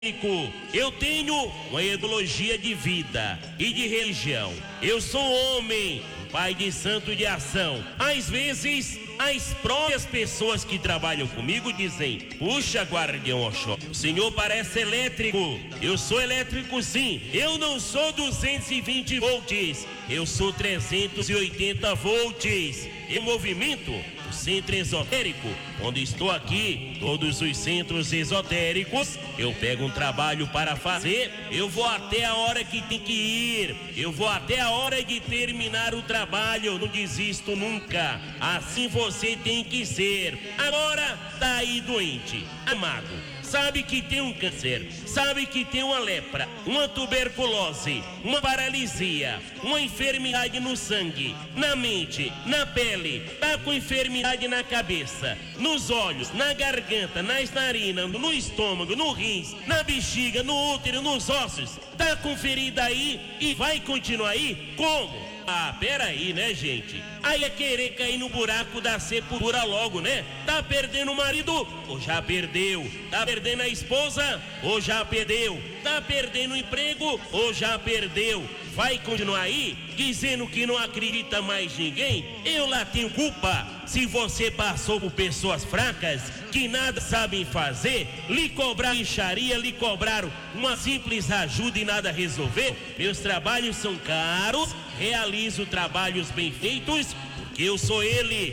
Eu tenho uma ideologia de vida e de religião. Eu sou homem, pai de santo de ação. Às vezes, as próprias pessoas que trabalham comigo dizem: puxa, guardião Oxó, o senhor parece elétrico. Eu sou elétrico sim. Eu não sou 220 volts. Eu sou 380 volts. Em movimento, o centro esotérico, onde estou aqui, todos os centros esotéricos, eu pego um trabalho para fazer, eu vou até a hora que tem que ir, eu vou até a hora de terminar o trabalho, eu não desisto nunca. Assim você tem que ser. Agora tá aí doente, amado, sabe que tem um câncer, sabe que tem uma lepra, uma tuberculose, uma paralisia, uma enfermidade no sangue, na mente, na pele, tá com enfermidade na cabeça, nos olhos, na garganta, nas narinas, no estômago, no rins, na bexiga, no útero, nos ossos, tá com ferida aí e vai continuar aí? Como? Ah, peraí, né, gente? Aí é querer cair no buraco da sepultura logo, né? Tá perdendo o marido? Ou já perdeu? Tá perdendo a esposa? Ou já perdeu? Tá perdendo o emprego? Ou já perdeu? Vai continuar aí dizendo que não acredita mais ninguém? Eu lá tenho culpa. Se você passou por pessoas fracas que nada sabem fazer, lhe cobraram mixaria, lhe cobraram uma simples ajuda e nada resolveu. Meus trabalhos são caros, realizo trabalhos bem feitos, porque eu sou ele.